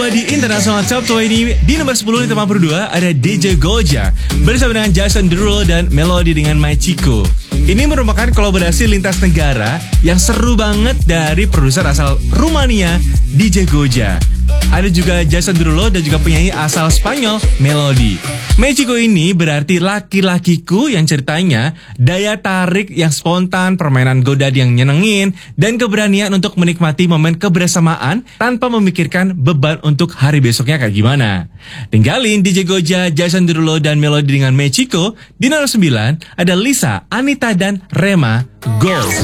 kedua di International Top 20. Di nomor 10 di tempat berdua ada DJ Goja bersama dengan Jason Derulo dan Melody dengan My Chico. Ini merupakan kolaborasi lintas negara yang seru banget dari produser asal Rumania, DJ Goja. Ada juga Jason Derulo dan juga penyanyi asal Spanyol, Melody. Mexico ini berarti laki-lakiku yang ceritanya daya tarik yang spontan, permainan godad yang nyenengin, dan keberanian untuk menikmati momen kebersamaan tanpa memikirkan beban untuk hari besoknya kayak gimana. Tinggalin DJ Goja, Jason Derulo, dan Melody dengan Mexico. Di nomor 9 ada Lisa, Anita, dan Rema, Go.